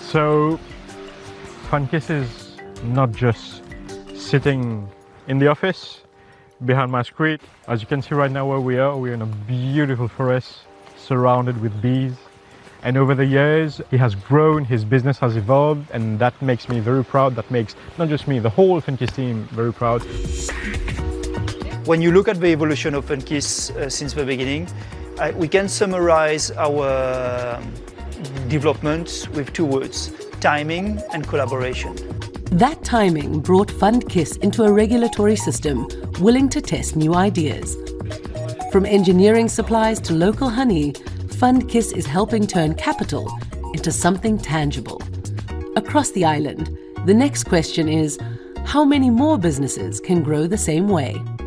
So FunKiss is not just sitting in the office behind my screen. As you can see right now where we are, we're in a beautiful forest surrounded with bees. And over the years, he has grown, his business has evolved, and that makes me very proud. That makes not just me, the whole FunKiss team very proud. When you look at the evolution of FunKiss since the beginning, we can summarize our development with two words: timing and collaboration. That timing brought FundKiss into a regulatory system willing to test new ideas. From engineering supplies to local honey, FundKiss is helping turn capital into something tangible. Across the island, the next question is, how many more businesses can grow the same way?